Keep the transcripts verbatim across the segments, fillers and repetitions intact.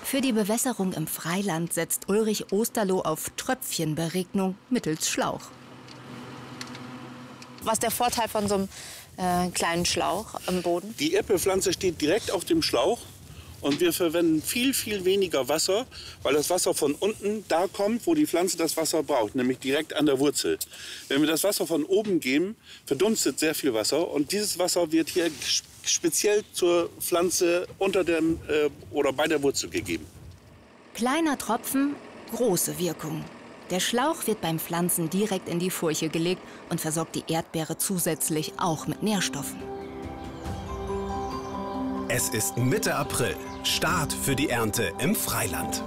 Für die Bewässerung im Freiland setzt Ulrich Osterloh auf Tröpfchenberegnung mittels Schlauch. Was ist der Vorteil von so einem äh, kleinen Schlauch am Boden? Die Äpfelpflanze steht direkt auf dem Schlauch und wir verwenden viel, viel weniger Wasser, weil das Wasser von unten da kommt, wo die Pflanze das Wasser braucht, nämlich direkt an der Wurzel. Wenn wir das Wasser von oben geben, verdunstet sehr viel Wasser und dieses Wasser wird hier speziell zur Pflanze unter dem äh, oder bei der Wurzel gegeben. Kleiner Tropfen, große Wirkung. Der Schlauch wird beim Pflanzen direkt in die Furche gelegt und versorgt die Erdbeere zusätzlich auch mit Nährstoffen. Es ist Mitte April, Start für die Ernte im Freiland.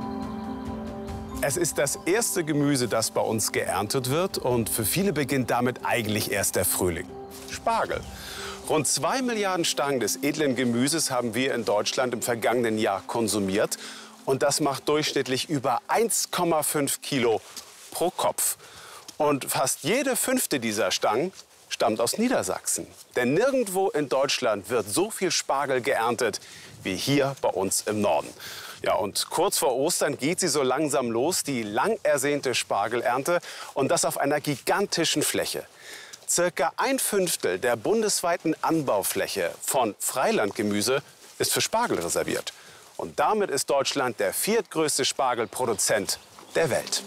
Es ist das erste Gemüse, das bei uns geerntet wird und für viele beginnt damit eigentlich erst der Frühling. Spargel. Rund zwei Milliarden Stangen des edlen Gemüses haben wir in Deutschland im vergangenen Jahr konsumiert. Und das macht durchschnittlich über eins Komma fünf Kilo pro Kopf. Und fast jede fünfte dieser Stangen stammt aus Niedersachsen. Denn nirgendwo in Deutschland wird so viel Spargel geerntet wie hier bei uns im Norden. Ja, und kurz vor Ostern geht sie so langsam los, die lang ersehnte Spargelernte. Und das auf einer gigantischen Fläche. Circa ein Fünftel der bundesweiten Anbaufläche von Freilandgemüse ist für Spargel reserviert. Und damit ist Deutschland der viertgrößte Spargelproduzent der Welt.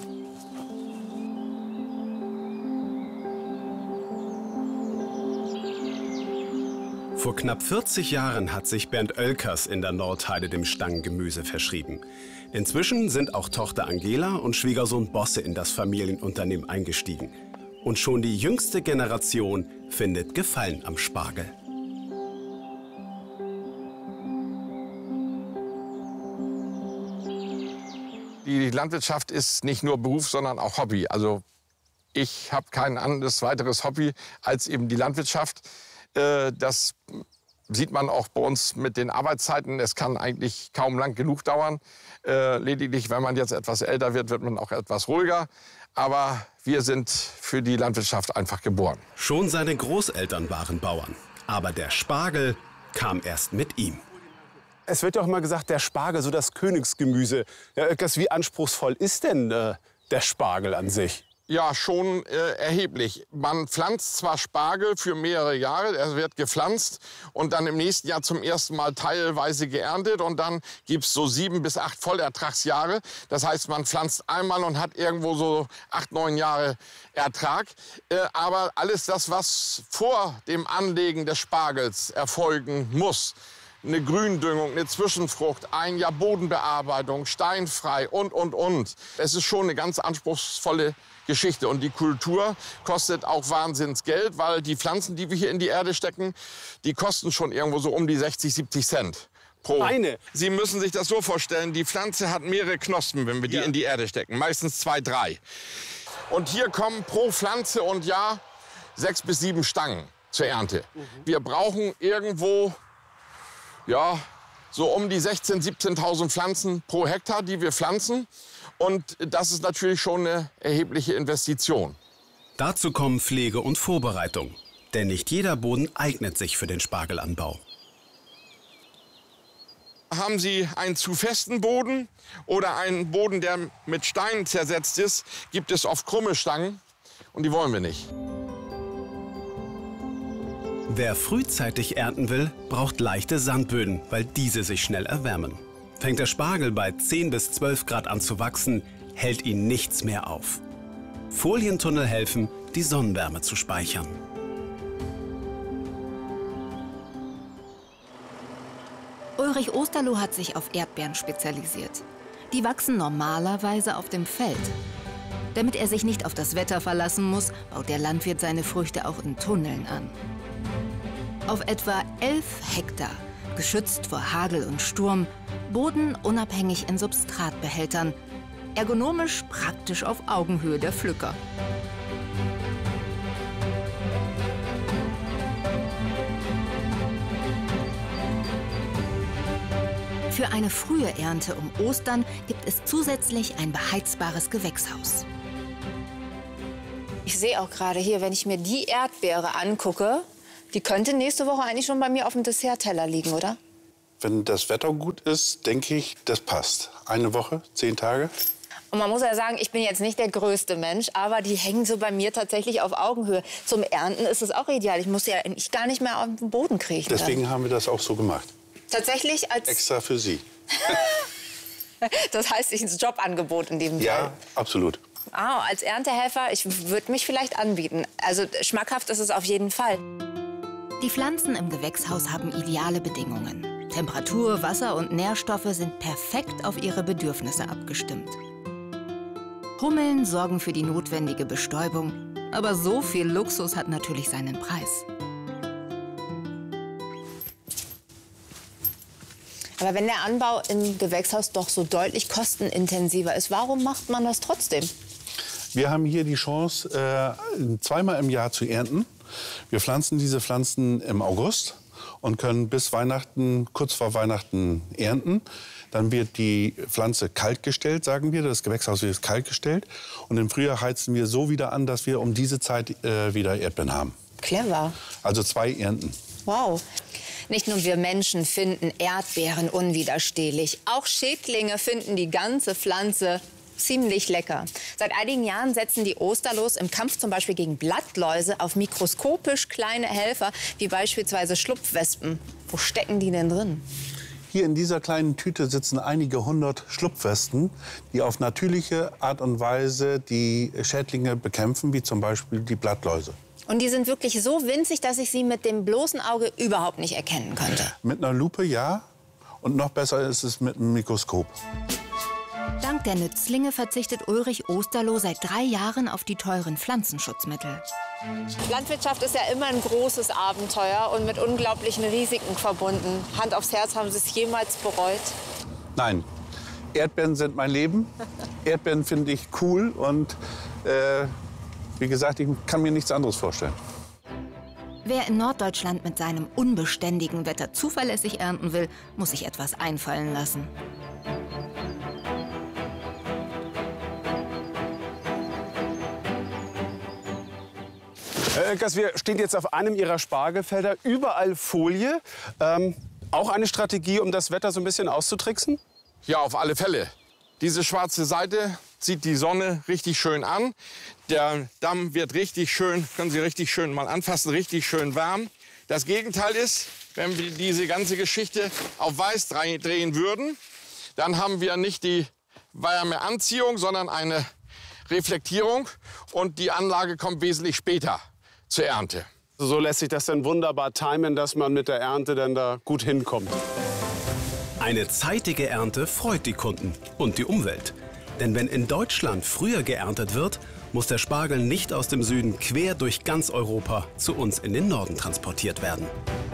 Vor knapp vierzig Jahren hat sich Bernd Oelkers in der Nordheide dem Stangengemüse verschrieben. Inzwischen sind auch Tochter Angela und Schwiegersohn Bosse in das Familienunternehmen eingestiegen. Und schon die jüngste Generation findet Gefallen am Spargel. Die Landwirtschaft ist nicht nur Beruf, sondern auch Hobby. Also ich habe kein anderes weiteres Hobby als eben die Landwirtschaft. Das sieht man auch bei uns mit den Arbeitszeiten. Es kann eigentlich kaum lang genug dauern. Lediglich, wenn man jetzt etwas älter wird, wird man auch etwas ruhiger. Aber wir sind für die Landwirtschaft einfach geboren. Schon seine Großeltern waren Bauern. Aber der Spargel kam erst mit ihm. Es wird ja auch immer gesagt, der Spargel, so das Königsgemüse. Ja, wie anspruchsvoll ist denn äh, der Spargel an sich? Ja, schon äh, erheblich. Man pflanzt zwar Spargel für mehrere Jahre, er wird gepflanzt und dann im nächsten Jahr zum ersten Mal teilweise geerntet. Und dann gibt es so sieben bis acht Vollertragsjahre. Das heißt, man pflanzt einmal und hat irgendwo so acht, neun Jahre Ertrag. Äh, aber alles das, was vor dem Anlegen des Spargels erfolgen muss, eine Gründüngung, eine Zwischenfrucht, ein Jahr Bodenbearbeitung, steinfrei und, und, und. Es ist schon eine ganz anspruchsvolle Geschichte. Und die Kultur kostet auch Wahnsinnsgeld, weil die Pflanzen, die wir hier in die Erde stecken, die kosten schon irgendwo so um die sechzig, siebzig Cent pro. Eine? Sie müssen sich das so vorstellen, die Pflanze hat mehrere Knospen, wenn wir die ja. in die Erde stecken. Meistens zwei, drei. Und hier kommen pro Pflanze und Jahr sechs bis sieben Stangen zur Ernte. Mhm. Wir brauchen irgendwo ja, so um die sechzehntausend, siebzehntausend Pflanzen pro Hektar, die wir pflanzen. Und das ist natürlich schon eine erhebliche Investition. Dazu kommen Pflege und Vorbereitung. Denn nicht jeder Boden eignet sich für den Spargelanbau. Haben Sie einen zu festen Boden oder einen Boden, der mit Steinen zersetzt ist, gibt es oft krumme Stangen. Und die wollen wir nicht. Wer frühzeitig ernten will, braucht leichte Sandböden, weil diese sich schnell erwärmen. Fängt der Spargel bei zehn bis zwölf Grad an zu wachsen, hält ihn nichts mehr auf. Folientunnel helfen, die Sonnenwärme zu speichern. Ulrich Osterloh hat sich auf Erdbeeren spezialisiert. Die wachsen normalerweise auf dem Feld. Damit er sich nicht auf das Wetter verlassen muss, baut der Landwirt seine Früchte auch in Tunneln an. Auf etwa elf Hektar, geschützt vor Hagel und Sturm, bodenunabhängig in Substratbehältern, ergonomisch praktisch auf Augenhöhe der Pflücker. Für eine frühe Ernte um Ostern gibt es zusätzlich ein beheizbares Gewächshaus. Ich sehe auch gerade hier, wenn ich mir die Erdbeere angucke, die könnte nächste Woche eigentlich schon bei mir auf dem Dessertteller liegen, oder? Wenn das Wetter gut ist, denke ich, das passt. Eine Woche, zehn Tage. Und man muss ja sagen, ich bin jetzt nicht der größte Mensch, aber die hängen so bei mir tatsächlich auf Augenhöhe. Zum Ernten ist es auch ideal. Ich muss ja ich gar nicht mehr auf den Boden kriechen. Deswegen dann. haben wir das auch so gemacht. Tatsächlich als... Extra für Sie. Das heißt, ich ins Jobangebot in dem Fall. Ja, absolut. Ah, als Erntehelfer, ich würde mich vielleicht anbieten. Also schmackhaft ist es auf jeden Fall. Die Pflanzen im Gewächshaus haben ideale Bedingungen. Temperatur, Wasser und Nährstoffe sind perfekt auf ihre Bedürfnisse abgestimmt. Hummeln sorgen für die notwendige Bestäubung, aber so viel Luxus hat natürlich seinen Preis. Aber wenn der Anbau im Gewächshaus doch so deutlich kostenintensiver ist, warum macht man das trotzdem? Wir haben hier die Chance, äh, zweimal im Jahr zu ernten. Wir pflanzen diese Pflanzen im August und können bis Weihnachten, kurz vor Weihnachten ernten. Dann wird die Pflanze kalt gestellt, sagen wir. Das Gewächshaus wird kalt gestellt. Und im Frühjahr heizen wir so wieder an, dass wir um diese Zeit äh, wieder Erdbeeren haben. Clever. Also zwei Ernten. Wow. Nicht nur wir Menschen finden Erdbeeren unwiderstehlich. Auch Schädlinge finden die ganze Pflanze ziemlich lecker. Seit einigen Jahren setzen die Osterlos im Kampf zum Beispiel gegen Blattläuse auf mikroskopisch kleine Helfer, wie beispielsweise Schlupfwespen. Wo stecken die denn drin? Hier in dieser kleinen Tüte sitzen einige hundert Schlupfwespen, die auf natürliche Art und Weise die Schädlinge bekämpfen, wie zum Beispiel die Blattläuse. Und die sind wirklich so winzig, dass ich sie mit dem bloßen Auge überhaupt nicht erkennen könnte. Mit einer Lupe ja, und noch besser ist es mit einem Mikroskop. Dank der Nützlinge verzichtet Ulrich Osterloh seit drei Jahren auf die teuren Pflanzenschutzmittel. Landwirtschaft ist ja immer ein großes Abenteuer und mit unglaublichen Risiken verbunden. Hand aufs Herz, haben Sie es jemals bereut? Nein, Erdbeeren sind mein Leben. Erdbeeren finde ich cool und äh, wie gesagt, ich kann mir nichts anderes vorstellen. Wer in Norddeutschland mit seinem unbeständigen Wetter zuverlässig ernten will, muss sich etwas einfallen lassen. Herr Oelkers, wir stehen jetzt auf einem Ihrer Spargelfelder, überall Folie. Ähm, auch eine Strategie, um das Wetter so ein bisschen auszutricksen? Ja, auf alle Fälle. Diese schwarze Seite zieht die Sonne richtig schön an. Der Damm wird richtig schön, können Sie richtig schön mal anfassen, richtig schön warm. Das Gegenteil ist, wenn wir diese ganze Geschichte auf weiß drehen würden, dann haben wir nicht die Wärmeanziehung, sondern eine Reflektierung und die Anlage kommt wesentlich später zur Ernte. So lässt sich das dann wunderbar timen, dass man mit der Ernte dann da gut hinkommt. Eine zeitige Ernte freut die Kunden und die Umwelt. Denn wenn in Deutschland früher geerntet wird, muss der Spargel nicht aus dem Süden quer durch ganz Europa zu uns in den Norden transportiert werden.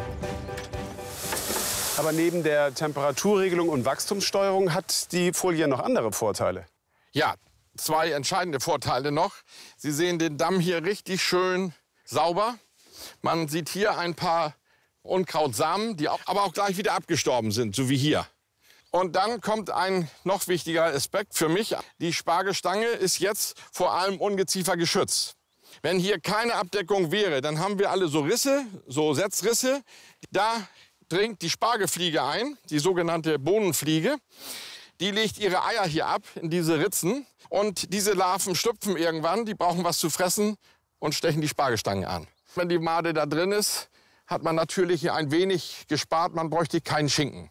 Aber neben der Temperaturregelung und Wachstumssteuerung hat die Folie noch andere Vorteile. Ja, zwei entscheidende Vorteile noch. Sie sehen den Damm hier richtig schön sauber. Man sieht hier ein paar Unkrautsamen, die auch, aber auch gleich wieder abgestorben sind, so wie hier. Und dann kommt ein noch wichtiger Aspekt für mich. Die Spargelstange ist jetzt vor allem Ungeziefer geschützt. Wenn hier keine Abdeckung wäre, dann haben wir alle so Risse, so Setzrisse. Da dringt die Spargelfliege ein, die sogenannte Bohnenfliege. Die legt ihre Eier hier ab in diese Ritzen. Und diese Larven schlüpfen irgendwann, die brauchen was zu fressen und stechen die Spargelstange an. Wenn die Made da drin ist, hat man natürlich hier ein wenig gespart. Man bräuchte keinen Schinken.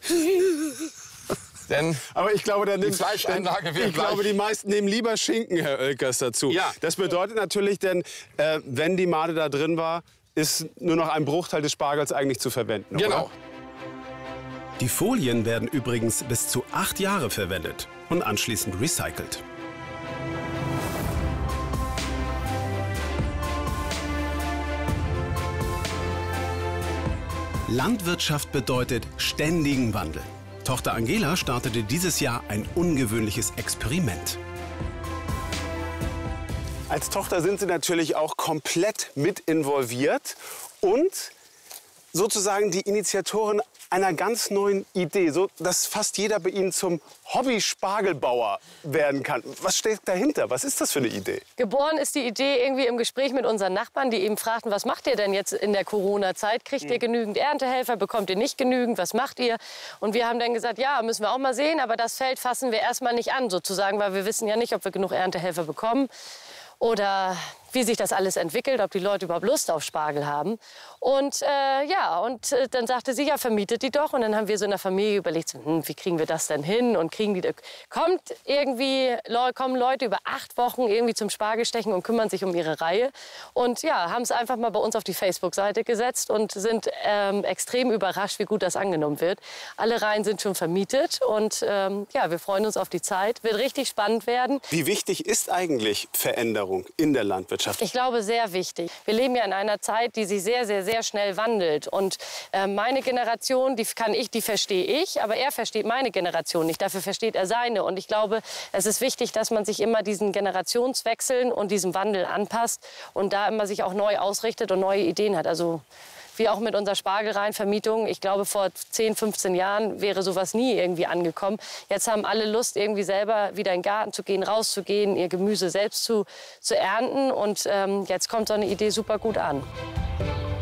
Denn Aber ich glaube, dann die nimmt, Fleischeinlage dann, wird ich glaube, gleich. die meisten nehmen lieber Schinken, Herr Oelkers, dazu. Ja. Das bedeutet natürlich, denn äh, wenn die Made da drin war, ist nur noch ein Bruchteil des Spargels eigentlich zu verwenden. Genau. Oder? Die Folien werden übrigens bis zu acht Jahre verwendet und anschließend recycelt. Landwirtschaft bedeutet ständigen Wandel. Tochter Angela startete dieses Jahr ein ungewöhnliches Experiment. Als Tochter sind Sie natürlich auch komplett mit involviert und sozusagen die Initiatorin einer ganz neuen Idee, so dass fast jeder bei Ihnen zum Hobby-Spargelbauer werden kann. Was steht dahinter? Was ist das für eine Idee? Geboren ist die Idee irgendwie im Gespräch mit unseren Nachbarn, die eben fragten, was macht ihr denn jetzt in der Corona-Zeit? Kriegt ihr genügend Erntehelfer? Bekommt ihr nicht genügend? Was macht ihr? Und wir haben dann gesagt, ja, müssen wir auch mal sehen, aber das Feld fassen wir erstmal nicht an, sozusagen, weil wir wissen ja nicht, ob wir genug Erntehelfer bekommen oder wie sich das alles entwickelt, ob die Leute überhaupt Lust auf Spargel haben. Und äh, ja, und äh, dann sagte sie, ja, vermietet die doch. Und dann haben wir so in der Familie überlegt, so, hm, wie kriegen wir das denn hin? Und kriegen die, kommt irgendwie, kommen Leute über acht Wochen irgendwie zum Spargelstechen und kümmern sich um ihre Reihe. Und ja, haben es einfach mal bei uns auf die Facebook-Seite gesetzt und sind ähm, extrem überrascht, wie gut das angenommen wird. Alle Reihen sind schon vermietet und ähm, ja, wir freuen uns auf die Zeit. Wird richtig spannend werden. Wie wichtig ist eigentlich Veränderung in der Landwirtschaft? Ich glaube, sehr wichtig. Wir leben ja in einer Zeit, die sich sehr, sehr, sehr schnell wandelt. Und äh, meine Generation, die kann ich, die verstehe ich, aber er versteht meine Generation nicht. Dafür versteht er seine. Und ich glaube, es ist wichtig, dass man sich immer diesen Generationswechseln und diesem Wandel anpasst und da immer sich auch neu ausrichtet und neue Ideen hat. Also wie auch mit unserer Spargelreihenvermietung. Ich glaube, vor zehn, fünfzehn Jahren wäre sowas nie irgendwie angekommen. Jetzt haben alle Lust, irgendwie selber wieder in den Garten zu gehen, rauszugehen, ihr Gemüse selbst zu, zu ernten. Und ähm, jetzt kommt so eine Idee super gut an.